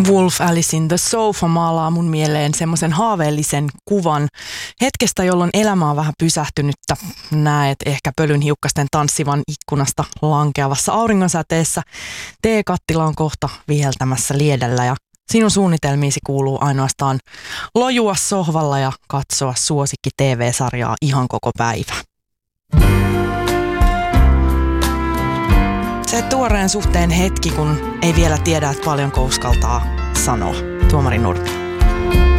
Wolf Alice in the Sofa maalaa mun mieleen semmoisen haaveellisen kuvan hetkestä, jolloin elämä on vähän pysähtynyttä. Näet ehkä pölynhiukkasten tanssivan ikkunasta lankeavassa auringonsäteessä. Teekattila on kohta viheltämässä liedellä ja sinun suunnitelmiisi kuuluu ainoastaan lojua sohvalla ja katsoa suosikki TV-sarjaa ihan koko päivä. Se tuoreen suhteen hetki, kun ei vielä tiedä, että paljonko uskaltaa sanoa. Tuomari Nurmi.